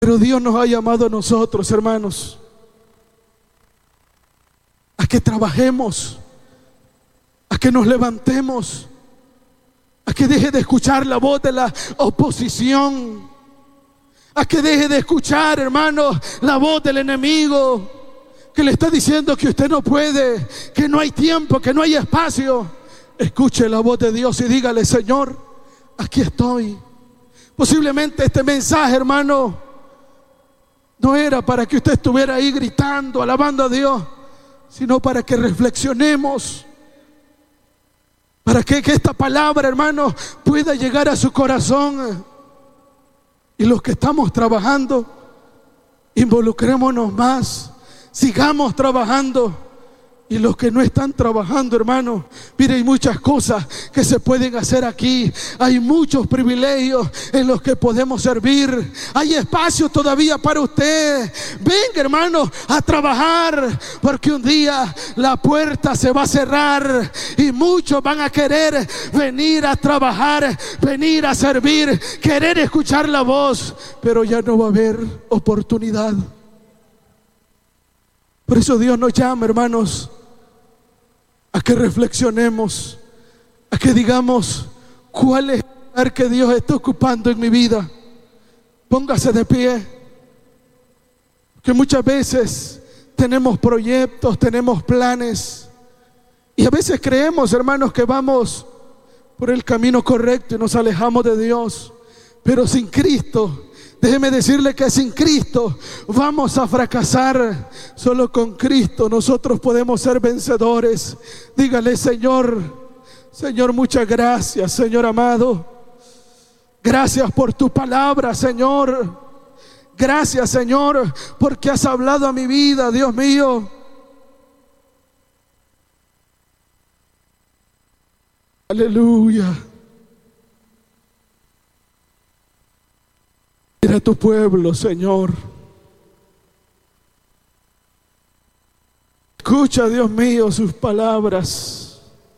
Pero Dios nos ha llamado a nosotros, hermanos, a que trabajemos, a que nos levantemos, a que deje de escuchar la voz de la oposición, a que deje de escuchar, hermanos, la voz del enemigo que le está diciendo que usted no puede, que no hay tiempo, que no hay espacio. Escuche la voz de Dios y dígale: Señor, aquí estoy. Posiblemente este mensaje, hermano, no era para que usted estuviera ahí gritando, alabando a Dios, sino para que reflexionemos, para que esta palabra, hermano, pueda llegar a su corazón. Y los que estamos trabajando, involucrémonos más, sigamos trabajando. Y los que no están trabajando, hermano, mire, hay muchas cosas que se pueden hacer aquí. Hay muchos privilegios en los que podemos servir. Hay espacio todavía para usted. Venga, hermano, a trabajar, porque un día la puerta se va a cerrar y muchos van a querer venir a trabajar, venir a servir, querer escuchar la voz, pero ya no va a haber oportunidad. Por eso Dios nos llama, hermanos, a que reflexionemos, a que digamos: ¿cuál es el lugar que Dios está ocupando en mi vida? Póngase de pie. Que muchas veces tenemos proyectos, tenemos planes, y a veces creemos, hermanos, que vamos por el camino correcto y nos alejamos de Dios. Pero sin Cristo, déjeme decirle que sin Cristo vamos a fracasar. Solo con Cristo nosotros podemos ser vencedores. Dígale: Señor, muchas gracias, Señor amado. Gracias por tu palabra, Señor. Gracias, Señor, porque has hablado a mi vida, Dios mío. Aleluya. Mira tu pueblo, Señor. Escucha, Dios mío, sus palabras,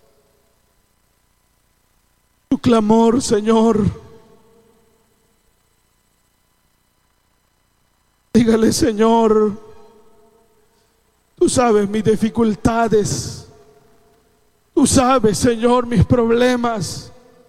tu clamor, Señor. Dígale: Señor, tú sabes mis dificultades, tú sabes, Señor, mis problemas.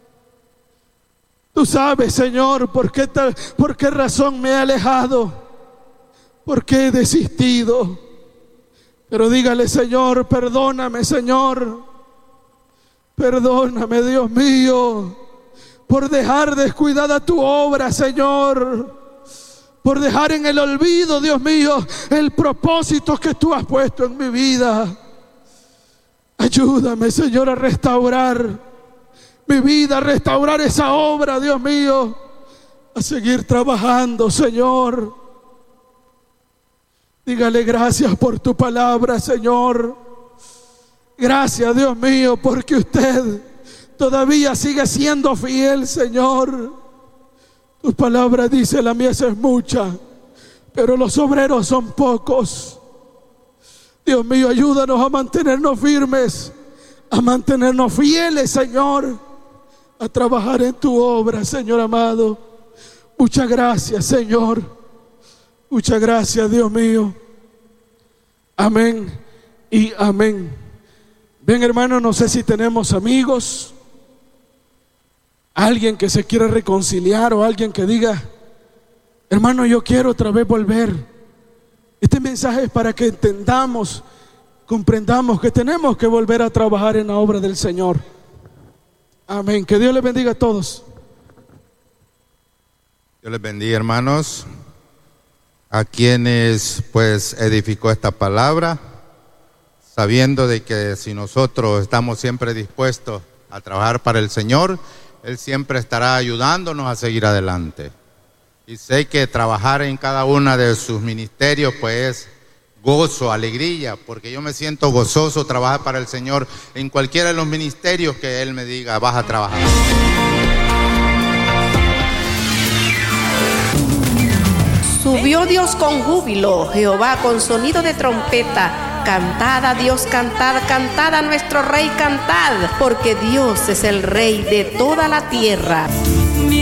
Tú sabes, Señor, por qué razón me he alejado, por qué he desistido. Pero dígale: Señor, perdóname, Señor. Perdóname, Dios mío, por dejar descuidada tu obra, Señor. Por dejar en el olvido, Dios mío, el propósito que tú has puesto en mi vida. Ayúdame, Señor, a restaurar mi vida, a restaurar esa obra, Dios mío, a seguir trabajando, Señor. Dígale: gracias por tu palabra, Señor. Gracias, Dios mío, porque usted todavía sigue siendo fiel, Señor. Tu palabra dice: la mies es mucha, pero los obreros son pocos. Dios mío, ayúdanos a mantenernos firmes, a mantenernos fieles, Señor, a trabajar en tu obra, Señor amado. Muchas gracias, Señor. Muchas gracias, Dios mío. Amén y amén. Bien, hermano, no sé si tenemos amigos, alguien que se quiera reconciliar o alguien que diga: hermano, yo quiero otra vez volver. Este mensaje es para que entendamos, comprendamos que tenemos que volver a trabajar en la obra del Señor. Amén. Que Dios les bendiga a todos. Dios les bendiga, hermanos, a quienes pues edificó esta palabra, sabiendo de que si nosotros estamos siempre dispuestos a trabajar para el Señor, Él siempre estará ayudándonos a seguir adelante. Y sé que trabajar en cada una de sus ministerios pues es gozo, alegría, porque yo me siento gozoso trabajar para el Señor en cualquiera de los ministerios que Él me diga: vas a trabajar. Subió Dios con júbilo, Jehová con sonido de trompeta. Cantad a Dios, cantad, cantad a nuestro Rey, cantad, porque Dios es el Rey de toda la tierra.